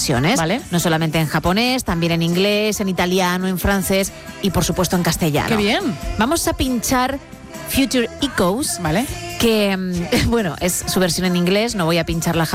versiones. Vale. No solamente en japonés, también en inglés, en italiano, en francés y por supuesto en castellano. ¡Qué bien! Vamos a pinchar Future Echoes, Vale. que, bueno, es su versión en inglés, no voy a pinchar la